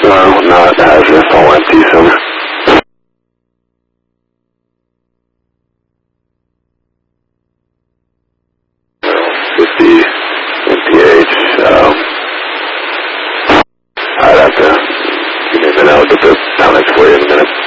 No, not hazardous, all empty, sir. I'd have to give me a minute. I'll get the comments for you in a minute.